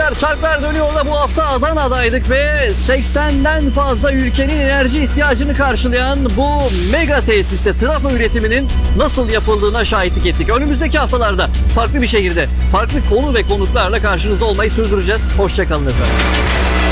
merhabalar. Çarklar Dönüyor'da bu hafta Adana'daydık ve 80'den fazla ülkenin enerji ihtiyacını karşılayan bu mega tesiste trafo üretiminin nasıl yapıldığına şahitlik ettik. Önümüzdeki haftalarda farklı bir şehirde, farklı konu ve konuklarla karşınızda olmayı sürdüreceğiz. Hoşçakalın efendim.